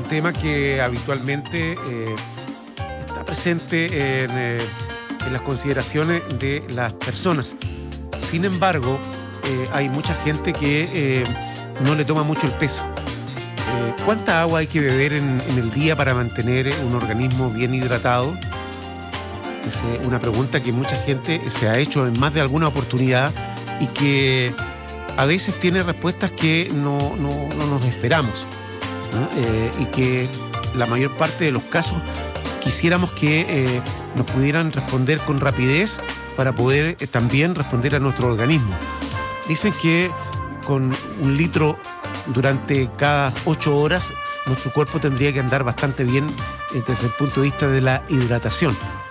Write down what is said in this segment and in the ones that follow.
tema que habitualmente está presente en las consideraciones de las personas. Sin embargo, hay mucha gente que no le toma mucho el peso. ¿Cuánta agua hay que beber en el día para mantener un organismo bien hidratado? Es una pregunta que mucha gente se ha hecho en más de alguna oportunidad y que a veces tiene respuestas que no nos esperamos, ¿no? Y que la mayor parte de los casos quisiéramos que nos pudieran responder con rapidez para poder también responder a nuestro organismo. Dicen que con 1 litro durante cada 8 horas nuestro cuerpo tendría que andar bastante bien desde el punto de vista de la hidratación.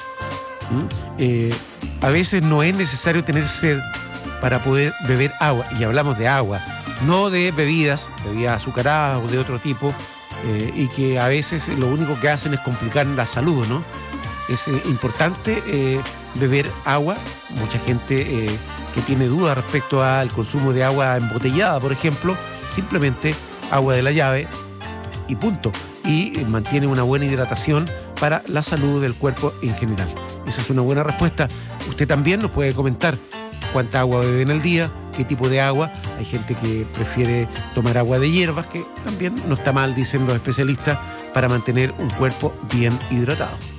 A veces no es necesario tener sed para poder beber agua, y hablamos de agua, no de bebidas azucaradas o de otro tipo, y que a veces lo único que hacen es complicar la salud, ¿no? Es importante beber agua. Mucha gente que tiene dudas respecto al consumo de agua embotellada, por ejemplo, simplemente agua de la llave y punto, y mantiene una buena hidratación para la salud del cuerpo en general. Esa es una buena respuesta. Usted también nos puede comentar cuánta agua bebe en el día, qué tipo de agua. Hay gente que prefiere tomar agua de hierbas, que también no está mal, dicen los especialistas, para mantener un cuerpo bien hidratado.